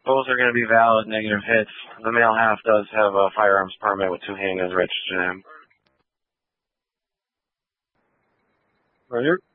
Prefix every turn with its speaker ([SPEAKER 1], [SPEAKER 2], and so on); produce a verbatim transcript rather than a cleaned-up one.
[SPEAKER 1] Both are going to be valid negative hits. The male half does have a firearms permit with two handguns registered to him.
[SPEAKER 2] Roger.